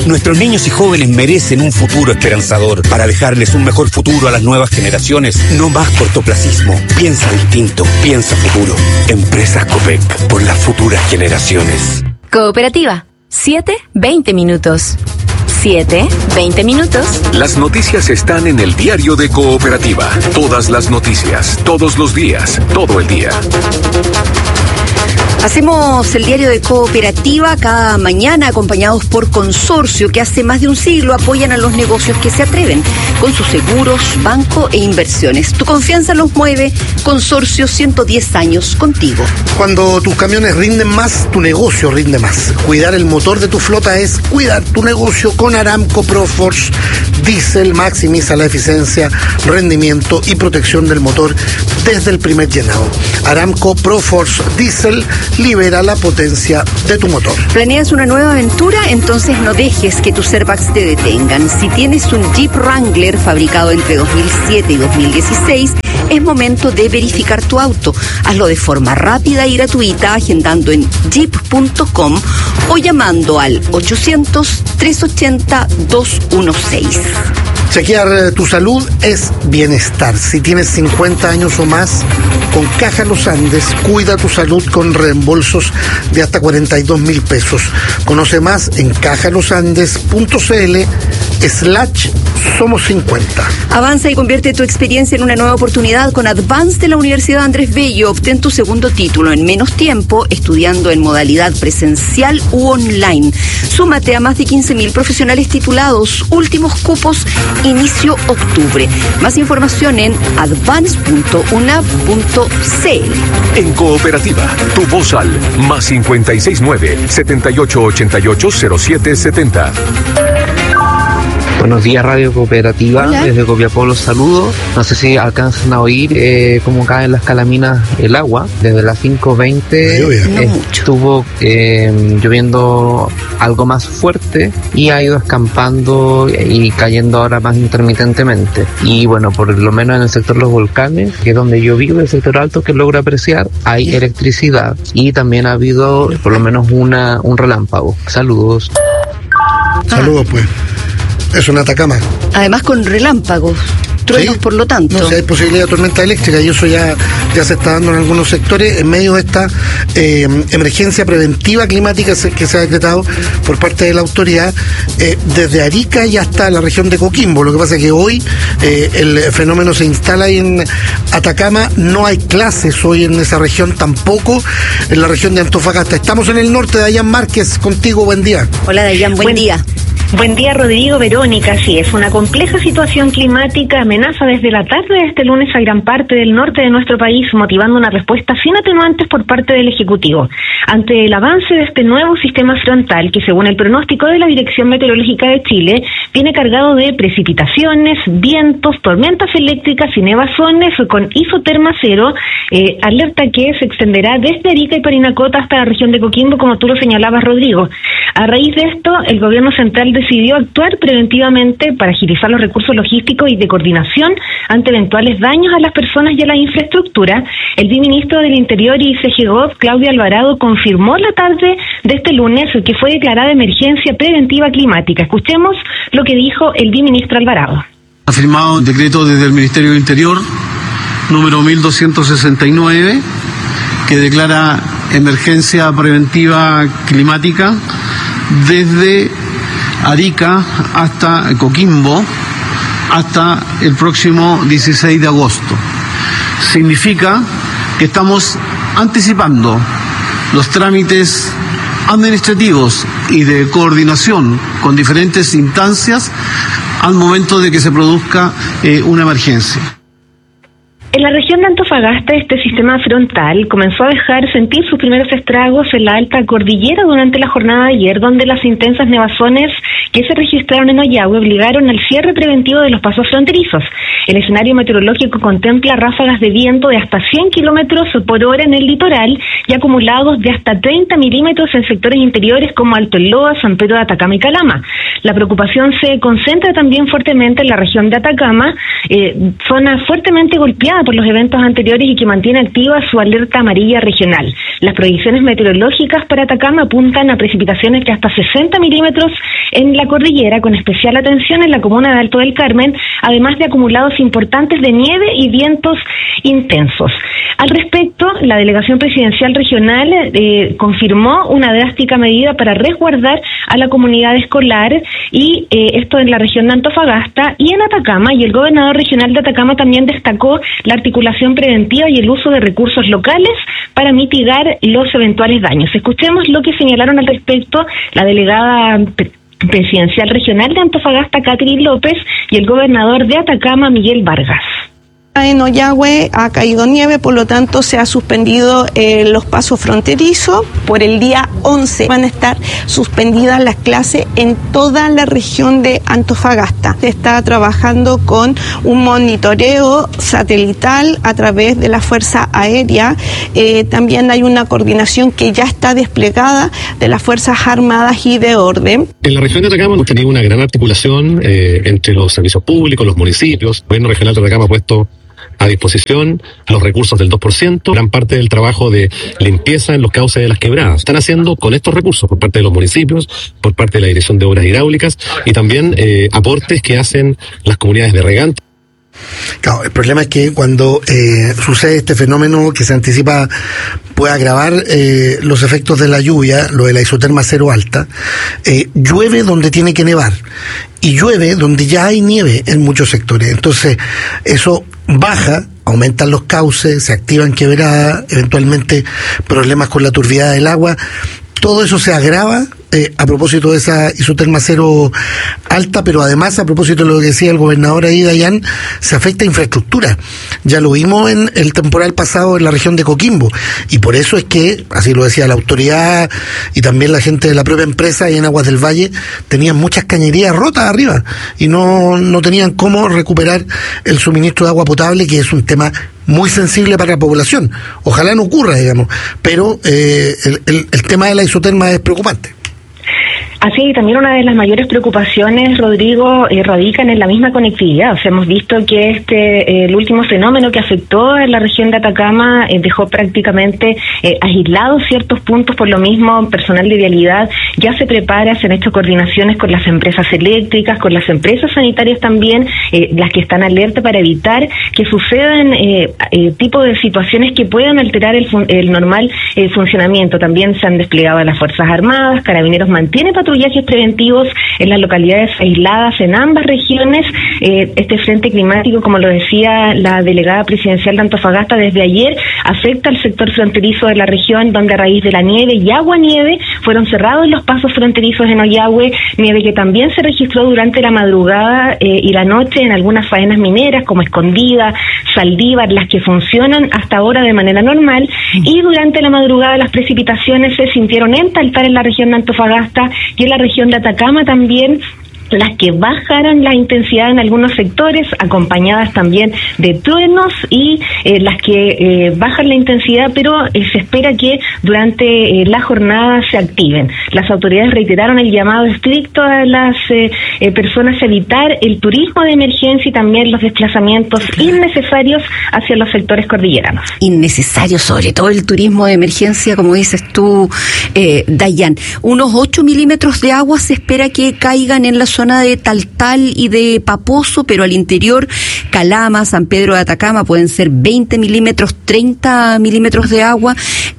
Nuestros niños y jóvenes merecen un futuro esperanzador. Para dejarles un mejor futuro a las nuevas generaciones, no más cortoplacismo. Piensa distinto, piensa futuro. Empresas Copec, por las futuras generaciones. Cooperativa, 7:20 minutos. 7:20 minutos. Las noticias están en el diario de Cooperativa. Todas las noticias, todos los días, todo el día. Hacemos el diario de Cooperativa cada mañana acompañados por Consorcio, que hace más de un siglo apoyan a los negocios que se atreven con sus seguros, banco e inversiones. Tu confianza los mueve. Consorcio, 110 años contigo. Cuando tus camiones rinden más, tu negocio rinde más. Cuidar el motor de tu flota es cuidar tu negocio con Aramco ProForce Diesel. Maximiza la eficiencia, rendimiento y protección del motor desde el primer llenado. Aramco ProForce Diesel libera la potencia de tu motor. ¿Planeas una nueva aventura? Entonces no dejes que tus airbags te detengan. Si tienes un Jeep Wrangler fabricado entre 2007 y 2016, es momento de verificar tu auto. Hazlo de forma rápida y gratuita, agendando en jeep.com o llamando al 800-380-216. Chequear tu salud es bienestar. Si tienes 50 años o más, con Caja Los Andes, cuida tu salud con reembolsos de hasta 42.000 pesos. Conoce más en cajalosandes.cl/somos 50. Avanza y convierte tu experiencia en una nueva oportunidad con Advance de la Universidad Andrés Bello. Obtén tu segundo título en menos tiempo, estudiando en modalidad presencial u online. Súmate a más de 15.000 profesionales titulados. Últimos cupos, inicio octubre. Más información en advance.unab.cl. En Cooperativa, tu voz al +569-7888-0770. Buenos días, Radio Cooperativa. Hola. Desde Copiapó los saludo. No sé si alcanzan a oír cómo cae en las calaminas el agua. Desde las 5:20 estuvo lloviendo algo más fuerte y ha ido escampando y cayendo ahora más intermitentemente. Y bueno, por lo menos en el sector de los volcanes, que es donde yo vivo, el sector alto que logro apreciar, hay electricidad y también ha habido por lo menos un relámpago. Saludos. Saludos, pues. Es una Atacama. Además con relámpagos, truenos, Sí. por lo tanto. No, si hay posibilidad de tormenta eléctrica, y eso ya se está dando en algunos sectores, en medio de esta emergencia preventiva climática que se ha decretado por parte de la autoridad, desde Arica y hasta la región de Coquimbo. Lo que pasa es que hoy el fenómeno se instala ahí en Atacama. No hay clases hoy en esa región, tampoco en la región de Antofagasta. Estamos en el norte. Dayan Márquez, contigo, buen día. Hola, Dayan, buen día. Buen día, Rodrigo, Verónica. Sí, es una compleja situación climática, amenaza desde la tarde de este lunes a gran parte del norte de nuestro país, motivando una respuesta sin atenuantes por parte del Ejecutivo. Ante el avance de este nuevo sistema frontal, que según el pronóstico de la Dirección Meteorológica de Chile, viene cargado de precipitaciones, vientos, tormentas eléctricas y nevazones con isoterma cero, alerta que se extenderá desde Arica y Parinacota hasta la región de Coquimbo, como tú lo señalabas, Rodrigo. A raíz de esto, el gobierno central decidió actuar preventivamente para agilizar los recursos logísticos y de coordinación ante eventuales daños a las personas y a la infraestructura. El viceministro del Interior y CGGOV, Claudio Alvarado, confirmó la tarde de este lunes que fue declarada emergencia preventiva climática. Escuchemos lo que dijo el viceministro Alvarado. Ha firmado un decreto desde el Ministerio del Interior, número 1269, que declara emergencia preventiva climática desde Arica hasta Coquimbo hasta el próximo 16 de agosto. Significa que estamos anticipando los trámites administrativos y de coordinación con diferentes instancias al momento de que se produzca una emergencia. En la región de Antofagasta, este sistema frontal comenzó a dejar sentir sus primeros estragos en la alta cordillera durante la jornada de ayer, donde las intensas nevazones que se registraron en Ollagüe obligaron al cierre preventivo de los pasos fronterizos. El escenario meteorológico contempla ráfagas de viento de hasta 100 kilómetros por hora en el litoral y acumulados de hasta 30 milímetros en sectores interiores como Alto El Loa, San Pedro de Atacama y Calama. La preocupación se concentra también fuertemente en la región de Atacama, zona fuertemente golpeada por los eventos anteriores y que mantiene activa su alerta amarilla regional. Las proyecciones meteorológicas para Atacama apuntan a precipitaciones de hasta 60 milímetros en la cordillera, con especial atención en la comuna de Alto del Carmen, además de acumulados importantes de nieve y vientos intensos. Al respecto, la Delegación Presidencial Regional confirmó una drástica medida para resguardar a la comunidad escolar, y esto en la región de Antofagasta y en Atacama, y el gobernador regional de Atacama también destacó la articulación preventiva y el uso de recursos locales para mitigar los eventuales daños. Escuchemos lo que señalaron al respecto la delegada presidencial regional de Antofagasta, Catherine López, y el gobernador de Atacama, Miguel Vargas. En Ollagüe ha caído nieve, por lo tanto se ha suspendido los pasos fronterizos. Por el día 11 van a estar suspendidas las clases en toda la región de Antofagasta. Se está trabajando con un monitoreo satelital a través de la Fuerza Aérea. También hay una coordinación que ya está desplegada de las Fuerzas Armadas y de Orden. En la región de Atacama hemos tenido una gran articulación entre los servicios públicos, los municipios. El gobierno regional de Atacama ha puesto a disposición los recursos del 2%, gran parte del trabajo de limpieza en los cauces de las quebradas. Están haciendo con estos recursos por parte de los municipios, por parte de la Dirección de Obras Hidráulicas y también aportes que hacen las comunidades de regantes. Claro, el problema es que cuando sucede este fenómeno que se anticipa puede agravar los efectos de la lluvia, lo de la isoterma cero alta, llueve donde tiene que nevar y llueve donde ya hay nieve en muchos sectores. Entonces eso baja, aumentan los cauces, se activan quebradas, eventualmente problemas con la turbidez del agua. Todo eso se agrava a propósito de esa isoterma cero alta, pero además, a propósito de lo que decía el gobernador ahí, Dayan, se afecta a infraestructura. Ya lo vimos en el temporal pasado en la región de Coquimbo, y por eso es que, así lo decía la autoridad y también la gente de la propia empresa ahí en Aguas del Valle, tenían muchas cañerías rotas arriba y no tenían cómo recuperar el suministro de agua potable, que es un tema muy sensible para la población. Ojalá no ocurra, digamos, pero el tema de la isoterma es preocupante. Así, también una de las mayores preocupaciones, Rodrigo, radican en la misma conectividad. O sea, hemos visto que el último fenómeno que afectó a la región de Atacama dejó prácticamente aislados ciertos puntos. Por lo mismo, personal de vialidad ya se prepara, se han hecho coordinaciones con las empresas eléctricas, con las empresas sanitarias también, las que están alerta para evitar que sucedan tipo de situaciones que puedan alterar el normal funcionamiento. También se han desplegado las Fuerzas Armadas, Carabineros mantiene patrullajes preventivos en las localidades aisladas en ambas regiones. Este frente climático, como lo decía la delegada presidencial de Antofagasta desde ayer, afecta al sector fronterizo de la región, donde a raíz de la nieve y agua-nieve fueron cerrados los pasos fronterizos en Ollagüe, nieve que también se registró durante la madrugada y la noche en algunas faenas mineras como Escondida, Saldívar, las que funcionan hasta ahora de manera normal, y durante la madrugada las precipitaciones se sintieron en Taltal, en la región de Antofagasta, y en la región de Atacama también, las que bajaron la intensidad en algunos sectores, acompañadas también de truenos, y las que bajan la intensidad, pero se espera que durante la jornada se activen. Las autoridades reiteraron el llamado estricto a las personas a evitar el turismo de emergencia y también los desplazamientos innecesarios hacia los sectores cordilleranos. Innecesario, sobre todo el turismo de emergencia, como dices tú, Dayan. Unos 8 milímetros de agua se espera que caigan en la zona de Taltal y de Paposo, pero al interior, Calama, San Pedro de Atacama, pueden ser 20 milímetros, 30 milímetros de agua,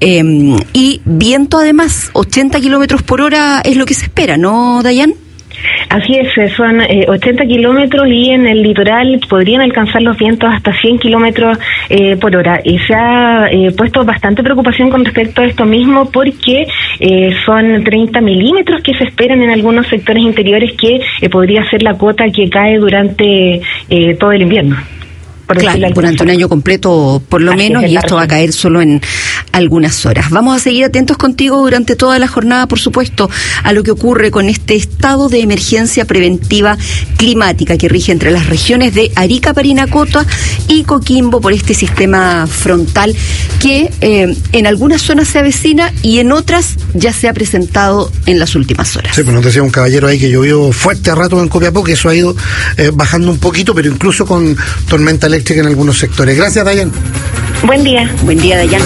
y viento además, 80 kilómetros por hora es lo que se espera, ¿no, Dayan? Así es, son 80 kilómetros, y en el litoral podrían alcanzar los vientos hasta 100 kilómetros por hora. Y se ha puesto bastante preocupación con respecto a esto mismo, porque son 30 milímetros que se esperan en algunos sectores interiores, que podría ser la cuota que cae durante todo el invierno. Claro, durante un año completo por lo menos, y esto va a caer solo en algunas horas. Vamos a seguir atentos contigo durante toda la jornada, por supuesto, a lo que ocurre con este estado de emergencia preventiva climática que rige entre las regiones de Arica, Parinacota y Coquimbo por este sistema frontal que en algunas zonas se avecina y en otras ya se ha presentado en las últimas horas. Sí, pues nos decía un caballero ahí que llovió fuerte a rato en Copiapó, que eso ha ido bajando un poquito, pero incluso con tormenta eléctrica en algunos sectores. Gracias, Dayan. Buen día. Buen día, Dayan.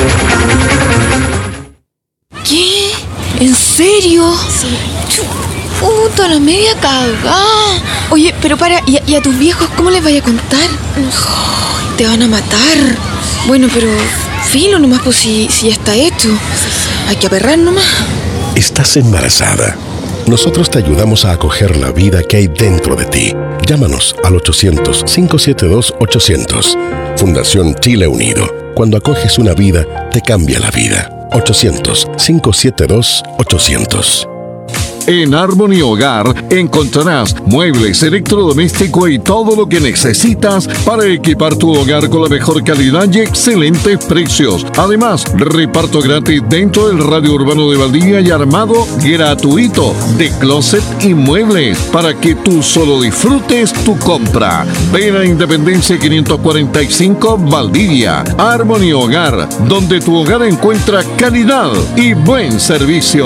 ¿Qué? ¿En serio? Sí. Puta, la media cagada. Oye, pero para, ¿y a tus viejos cómo les vaya a contar? Oh, te van a matar. Bueno, pero filo nomás, pues si ya está hecho. Hay que aperrar nomás. Estás embarazada. Nosotros te ayudamos a acoger la vida que hay dentro de ti. Llámanos al 800-572-800. Fundación Chile Unido. Cuando acoges una vida, te cambia la vida. 800-572-800. En Harmony Hogar encontrarás muebles, electrodoméstico y todo lo que necesitas para equipar tu hogar con la mejor calidad y excelentes precios. Además, reparto gratis dentro del radio urbano de Valdivia y armado gratuito de closet y muebles para que tú solo disfrutes tu compra. Ven a Independencia 545 Valdivia. Harmony Hogar, donde tu hogar encuentra calidad y buen servicio.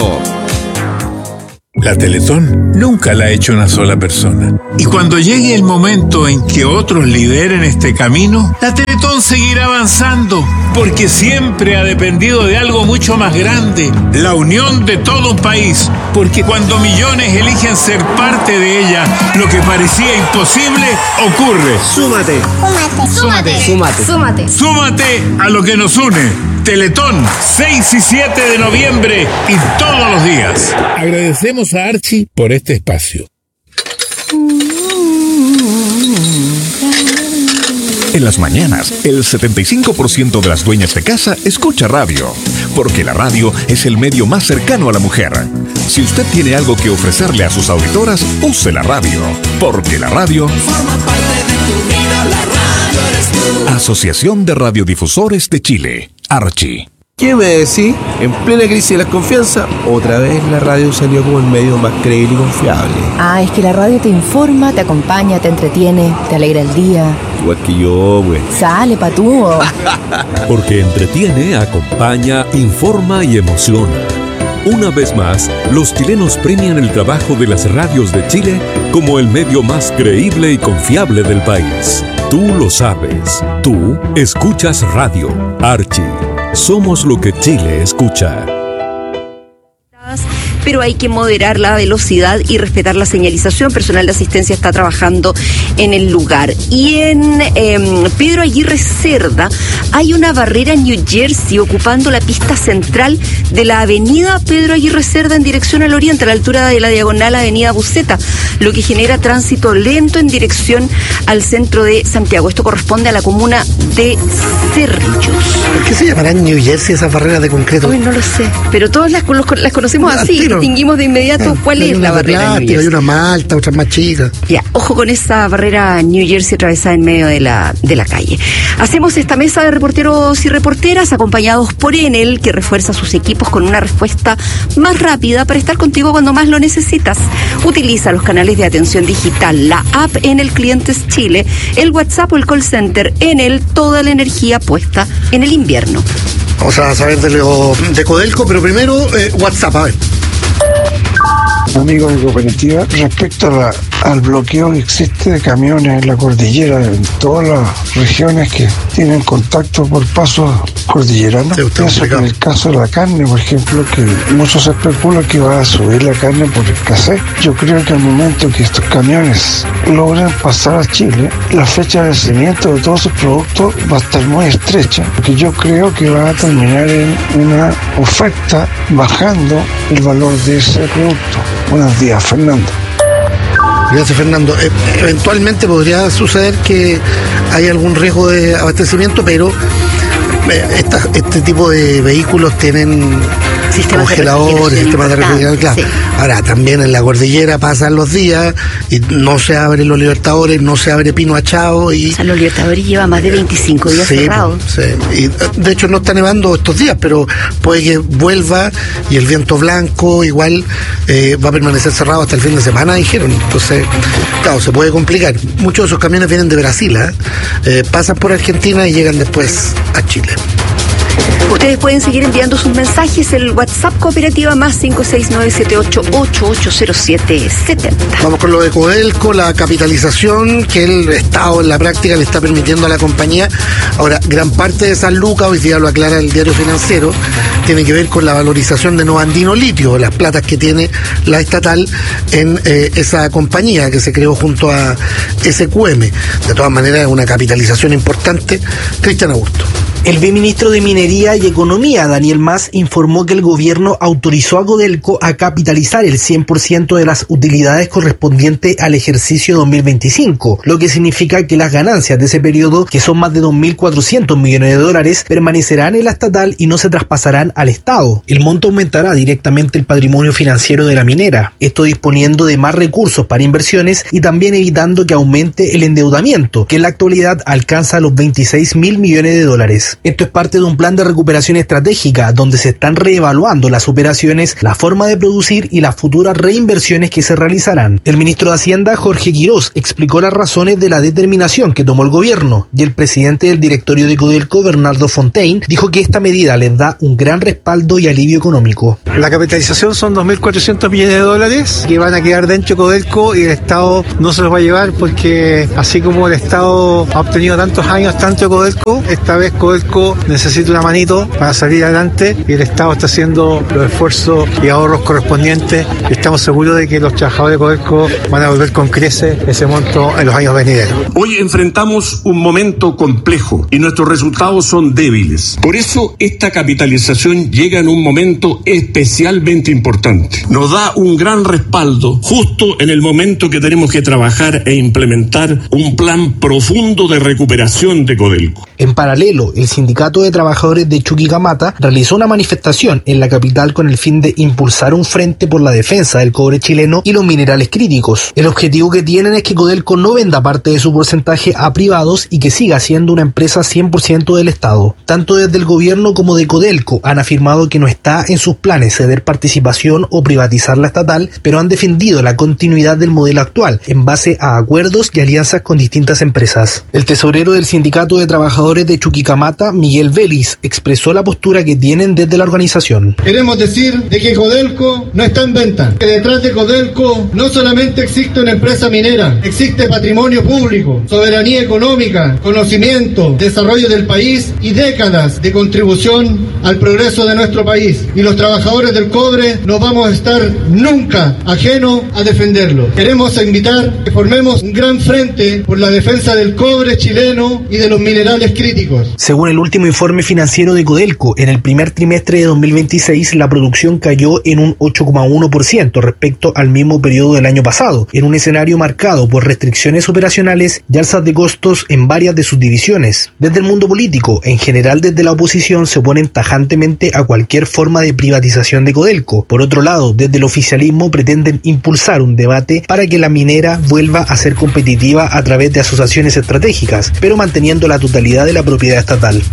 La Teletón nunca la ha hecho una sola persona. Y cuando llegue el momento en que otros lideren este camino, la Teletón seguirá avanzando, porque siempre ha dependido de algo mucho más grande, la unión de todo un país. Porque cuando millones eligen ser parte de ella, lo que parecía imposible ocurre. Súmate. Súmate. Súmate. Súmate. Súmate a lo que nos une. Teletón, 6 y 7 de noviembre y todos los días. Agradecemos a Archie por este espacio. En las mañanas, el 75% de las dueñas de casa escucha radio, porque la radio es el medio más cercano a la mujer. Si usted tiene algo que ofrecerle a sus auditoras, use la radio, porque la radio forma parte de tu vida, la radio eres tú. Asociación de Radiodifusores de Chile, Archie. ¿Qué me decís? En plena crisis de la confianza, otra vez la radio salió como el medio más creíble y confiable. Es que la radio te informa, te acompaña, te entretiene, te alegra el día. Igual que yo, güey. Sale, patúo. Porque entretiene, acompaña, informa y emociona. Una vez más, los chilenos premian el trabajo de las radios de Chile como el medio más creíble y confiable del país. Tú lo sabes. Tú escuchas radio. Archie. Somos lo que Chile escucha. Pero hay que moderar la velocidad y respetar la señalización. Personal de asistencia está trabajando en el lugar. Y en Pedro Aguirre Cerda hay una barrera en New Jersey ocupando la pista central de la avenida Pedro Aguirre Cerda en dirección al oriente, a la altura de la diagonal avenida Buceta, lo que genera tránsito lento en dirección al centro de Santiago. Esto corresponde a la comuna de Cerrillos. ¿Por qué se llamarán New Jersey esas barreras de concreto? Uy, no lo sé, pero todas las conocemos así. Distinguimos de inmediato cuál es la barrera. Hay una malta, otras más chicas. Ya, ojo con esa barrera New Jersey atravesada en medio de la calle. Hacemos esta mesa de reporteros y reporteras acompañados por Enel, que refuerza sus equipos con una respuesta más rápida para estar contigo cuando más lo necesitas. Utiliza los canales de atención digital, la app Enel Clientes Chile, el WhatsApp o el call center Enel, toda la energía puesta en el invierno. Vamos a saber de Codelco, pero primero WhatsApp, a ver. Amigos de cooperativa, respecto al bloqueo que existe de camiones en la cordillera, en todas las regiones que tienen contacto por pasos cordilleranos, pienso que en el caso de la carne, por ejemplo, que muchos especulan que va a subir la carne por escasez. Yo creo que al momento que estos camiones logran pasar a Chile, la fecha de vencimiento de todos esos productos va a estar muy estrecha, porque yo creo que va a terminar en una oferta bajando el valor de ese producto. Buenos días, Fernando. Gracias, Fernando. Eventualmente podría suceder que hay algún riesgo de abastecimiento, pero este tipo de vehículos tienen sistemas congeladores, sistemas de refrigeración, claro. Sí. Ahora, también en la cordillera pasan los días y no se abren los Libertadores, no se abre Pino Achao. O sea, los Libertadores llevan más de 25 días cerrados. Sí. Y de hecho no está nevando estos días, pero puede que vuelva y el viento blanco igual va a permanecer cerrado hasta el fin de semana, dijeron. Entonces, claro, se puede complicar. Muchos de esos camiones vienen de Brasil, pasan por Argentina y llegan después a Chile. Ustedes pueden seguir enviando sus mensajes, el WhatsApp Cooperativa más 56978880770. Vamos con lo de Codelco, la capitalización que el Estado en la práctica le está permitiendo a la compañía. Ahora, gran parte de esas lucas, hoy día lo aclara el Diario Financiero, tiene que ver con la valorización de Nova Andino Litio, las platas que tiene la estatal en esa compañía que se creó junto a SQM. De todas maneras, es una capitalización importante. Cristian Augusto. El viceministro de Minería y Economía, Daniel Mas, informó que el gobierno autorizó a Codelco a capitalizar el 100% de las utilidades correspondientes al ejercicio 2025, lo que significa que las ganancias de ese periodo, que son más de 2.400 millones de dólares, permanecerán en la estatal y no se traspasarán al Estado. El monto aumentará directamente el patrimonio financiero de la minera, esto disponiendo de más recursos para inversiones y también evitando que aumente el endeudamiento, que en la actualidad alcanza los 26.000 millones de dólares. Esto es parte de un plan de recuperación estratégica donde se están reevaluando las operaciones, la forma de producir y las futuras reinversiones que se realizarán. El ministro de Hacienda, Jorge Quirós, explicó las razones de la determinación que tomó el gobierno y el presidente del directorio de Codelco, Bernardo Fontaine, dijo que esta medida les da un gran respaldo y alivio económico. La capitalización son 2.400 millones de dólares que van a quedar dentro de Codelco y el Estado no se los va a llevar porque así como el Estado ha obtenido tantos años tanto de Codelco, esta vez Codelco necesita una manito para salir adelante y el Estado está haciendo los esfuerzos y ahorros correspondientes y estamos seguros de que los trabajadores de Codelco van a volver con creces ese monto en los años venideros. Hoy enfrentamos un momento complejo y nuestros resultados son débiles. Por eso esta capitalización llega en un momento especialmente importante. Nos da un gran respaldo justo en el momento que tenemos que trabajar e implementar un plan profundo de recuperación de Codelco. En paralelo, el Sindicato de Trabajadores de Chuquicamata realizó una manifestación en la capital con el fin de impulsar un frente por la defensa del cobre chileno y los minerales críticos. El objetivo que tienen es que Codelco no venda parte de su porcentaje a privados y que siga siendo una empresa 100% del Estado. Tanto desde el gobierno como de Codelco han afirmado que no está en sus planes ceder participación o privatizar la estatal, pero han defendido la continuidad del modelo actual en base a acuerdos y alianzas con distintas empresas. El tesorero del Sindicato de Trabajadores de Chuquicamata, Miguel Vélez, expresó la postura que tienen desde la organización. Queremos decir de que Codelco no está en venta, que detrás de Codelco no solamente existe una empresa minera, existe patrimonio público, soberanía económica, conocimiento, desarrollo del país y décadas de contribución al progreso de nuestro país. Y los trabajadores del cobre no vamos a estar nunca ajenos a defenderlo. Queremos invitar que formemos un gran frente por la defensa del cobre chileno y de los minerales críticos. Según el último informe financiero de Codelco, en el primer trimestre de 2026 la producción cayó en un 8,1% respecto al mismo periodo del año pasado, en un escenario marcado por restricciones operacionales y alzas de costos en varias de sus divisiones. Desde el mundo político, en general desde la oposición, se oponen tajantemente a cualquier forma de privatización de Codelco. Por otro lado, desde el oficialismo pretenden impulsar un debate para que la minera vuelva a ser competitiva a través de asociaciones estratégicas, pero manteniendo la totalidad de la propiedad estatal.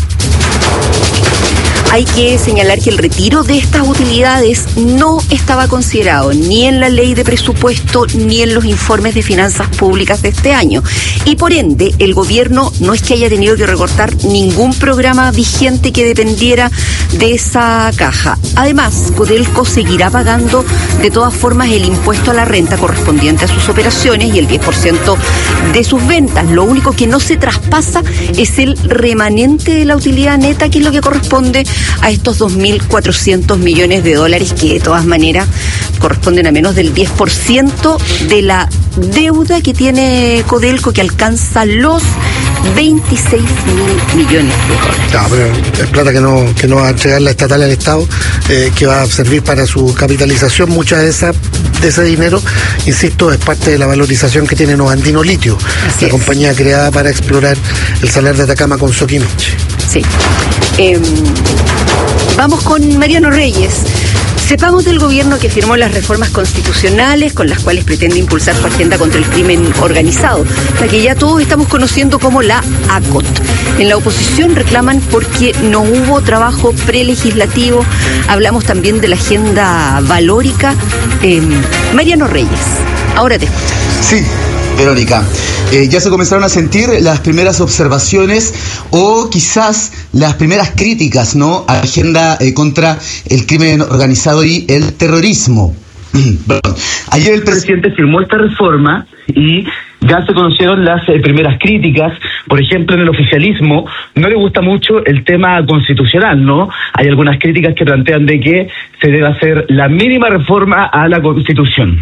Hay que señalar que el retiro de estas utilidades no estaba considerado ni en la ley de presupuesto ni en los informes de finanzas públicas de este año. Y por ende, el gobierno no es que haya tenido que recortar ningún programa vigente que dependiera de esa caja. Además, Codelco seguirá pagando de todas formas el impuesto a la renta correspondiente a sus operaciones y el 10% de sus ventas. Lo único que no se traspasa es el remanente de la utilidad neta, que es lo que corresponde a estos 2.400 millones de dólares, que de todas maneras corresponden a menos del 10% de la deuda que tiene Codelco, que alcanza los 26.000 millones de dólares. No, pero es plata que no va a entregar la estatal al Estado, que va a servir para su capitalización. Mucha de ese dinero, insisto, es parte de la valorización que tiene Nova Andino Litio, la compañía creada para explorar el salar de Atacama con Soquinoche. Sí. Vamos con Mariano Reyes. Sepamos del gobierno que firmó las reformas constitucionales con las cuales pretende impulsar su agenda contra el crimen organizado, la que ya todos estamos conociendo como la ACOT. En la oposición reclaman porque no hubo trabajo prelegislativo. Hablamos también de la agenda valórica. Mariano Reyes, ahora te escuchamos. Sí, Verónica, ya se comenzaron a sentir las primeras observaciones o quizás las primeras críticas, ¿no?, a la agenda contra el crimen organizado y el terrorismo. Ayer el presidente firmó esta reforma y ya se conocieron las primeras críticas. Por ejemplo, en el oficialismo no le gusta mucho el tema constitucional, ¿no? Hay algunas críticas que plantean de que se debe hacer la mínima reforma a la Constitución.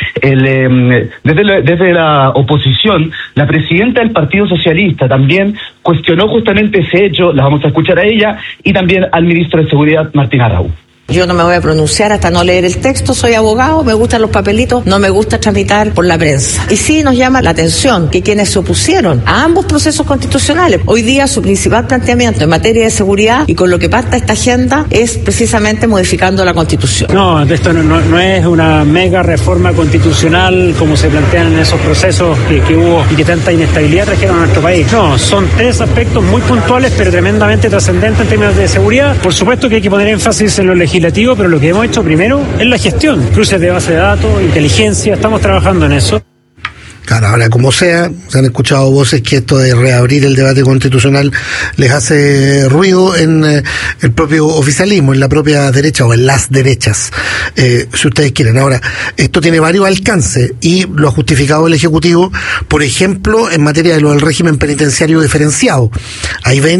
Desde la oposición, la presidenta del Partido Socialista también cuestionó justamente ese hecho. La vamos a escuchar a ella y también al ministro de Seguridad, Martín Arau. Yo no me voy a pronunciar hasta no leer el texto, soy abogado, me gustan los papelitos, no me gusta tramitar por la prensa. Y sí nos llama la atención que quienes se opusieron a ambos procesos constitucionales, hoy día su principal planteamiento en materia de seguridad y con lo que parta esta agenda es precisamente modificando la Constitución. No, esto no es una mega reforma constitucional como se plantean en esos procesos que hubo y que tanta inestabilidad trajeron a nuestro país. No, son 3 aspectos muy puntuales pero tremendamente trascendentes en términos de seguridad. Por supuesto que hay que poner énfasis en lo legislativo, pero lo que hemos hecho primero es la gestión, cruces de base de datos, inteligencia, estamos trabajando en eso. Claro, ahora como sea, se han escuchado voces que esto de reabrir el debate constitucional les hace ruido en el propio oficialismo, en la propia derecha o en las derechas, si ustedes quieren. Ahora, esto tiene varios alcances y lo ha justificado el Ejecutivo, por ejemplo, en materia de lo del régimen penitenciario diferenciado. Ahí ven